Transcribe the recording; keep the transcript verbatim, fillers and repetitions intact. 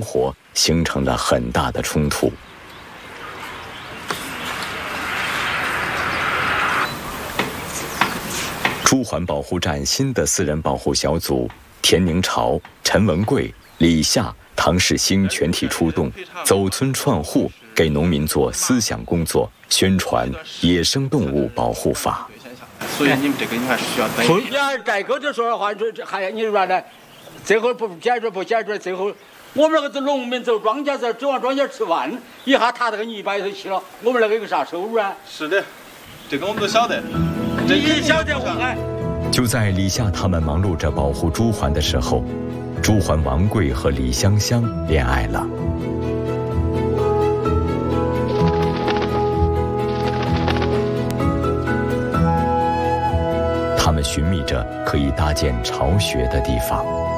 活形成了很大的冲突。朱鹮保护站新的私人保护小组，田宁朝、陈文贵、李夏、唐世兴全体出动，走村串户，给农民做思想工作，宣传野生动物保护法。 所以你们这个你还是需要等一你要再跟着说的话，这这还你说呢？最后不解决不解决，最后我们那个农民走庄稼，在指望庄稼吃饭，一下他这个一百头去了，我们那个有个啥收入啊？ 是的，这个我们都晓得。 你晓得我还。 就在李夏他们忙碌着保护朱鹮的时候，朱鹮王贵和李香香恋爱了。他们寻觅着可以搭建巢穴的地方。